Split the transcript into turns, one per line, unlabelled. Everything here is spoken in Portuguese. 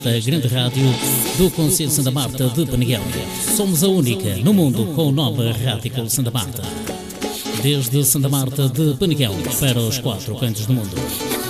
A grande rádio do Concelho de Santa Marta de Peneguel. Somos a única no mundo com o nome Rádio Santa Marta. Desde Santa Marta de Peneguel para os 4 cantos do mundo.